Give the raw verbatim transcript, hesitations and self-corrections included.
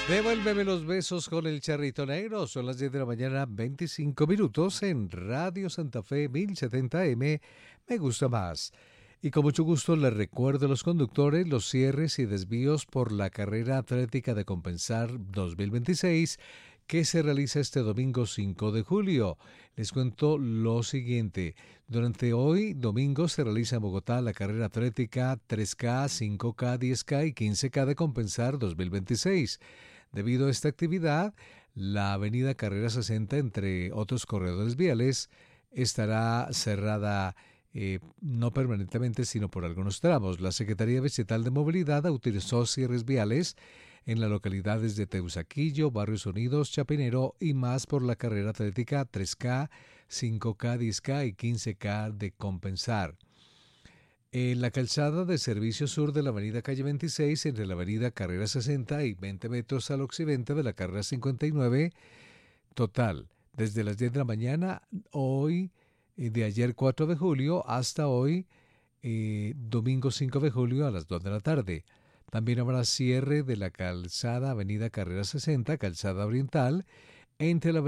Devuélveme los besos con el charrito negro. Son las diez de la mañana, veinticinco minutos en Radio Santa Fe mil setenta M. Me gusta más. Y con mucho gusto les recuerdo a los conductores los cierres y desvíos por la carrera atlética de Compensar dos mil veintiséis que se realiza este domingo cinco de julio. Les cuento lo siguiente. Durante hoy, domingo, se realiza en Bogotá la carrera atlética tres K, cinco K, diez K y quince K de Compensar dos mil veintiséis. Debido a esta actividad, la avenida Carrera sesenta, entre otros corredores viales, estará cerrada eh, no permanentemente, sino por algunos tramos. La Secretaría Vecinal de Movilidad autorizó cierres viales en las localidades de Teusaquillo, Barrios Unidos, Chapinero y más por la carrera atlética tres K, cinco K, diez K y quince K de Compensar. En la calzada de servicio sur de la avenida Calle veintiséis, entre la avenida Carrera sesenta y veinte metros al occidente de la carrera cincuenta y nueve, total, desde las diez de la mañana, hoy, eh, de ayer cuatro de julio, hasta hoy, eh, domingo cinco de julio a las dos de la tarde. También habrá cierre de la calzada avenida Carrera sesenta, calzada oriental, entre la